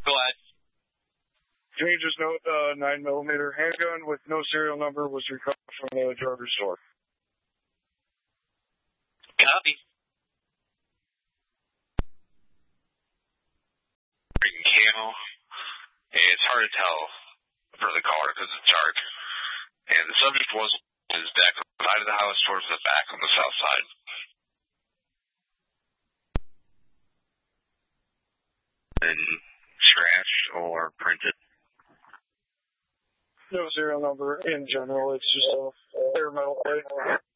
Go ahead. Stranger's note, 9mm handgun with no serial number was recovered from the driver's door. Copy. Camo. It's hard to tell for the caller because it's dark. And the subject is back on the side of the house towards the back on the south side. And scratched or printed? No serial number in general. It's just a bare metal plate.